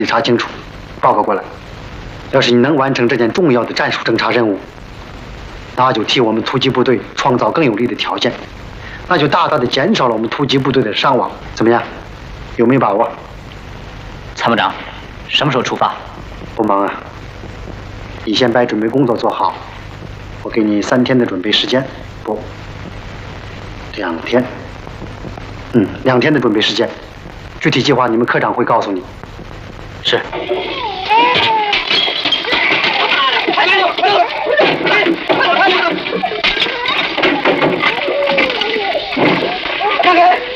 查清楚，报告过来。要是你能完成这件重要的战术侦察任务，那就替我们突击部队创造更有利的条件，那就大大的减少了我们突击部队的伤亡。怎么样？有没有把握？ 参谋长，什么时候出发？ 不忙啊，你先把准备工作做好，我给你3天的准备时间。不，2天。2天的准备时间。具体计划你们科长会告诉你。 是。 让开！